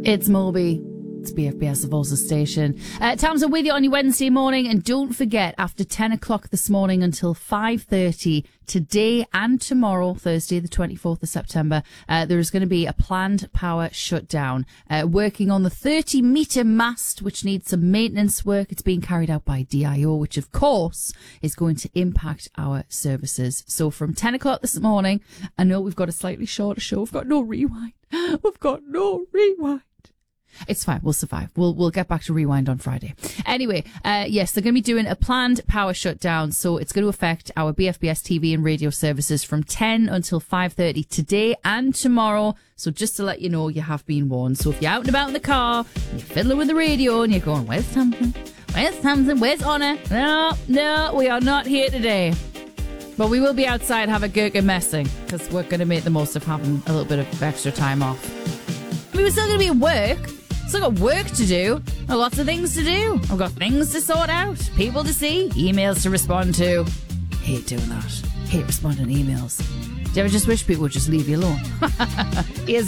It's Moby. It's BFBS, the Voices station. Tamsin with you on your Wednesday morning. And don't forget, after 10 o'clock this morning until 5:30, today and tomorrow, Thursday, the 24th of September, there is going to be a planned power shutdown. Working on the 30-metre mast, which needs some maintenance work. It's being carried out by DIO, which, of course, is going to impact our services. So from 10 o'clock this morning, I know we've got a slightly shorter show. We've got no rewind. It's fine. We'll survive. We'll get back to Rewind on Friday. Anyway, yes, they're going to be doing a planned power shutdown. So it's going to affect our BFBS TV and radio services from 10 until 5:30 today and tomorrow. So just to let you know, you have been warned. So if you're out and about in the car, and you're fiddling with the radio and you're going, where's Tamsin? Where's Tamsin? Where's Honor? No, we are not here today. But we will be outside having gherkin messing because we're going to make the most of having a little bit of extra time off. I mean, we're still going to be at work. Still got work to do. Lots of things to do. I've got things to sort out. People to see. Emails to respond to. Hate doing that. Hate responding to emails. Do you ever just wish people would just leave you alone? Here's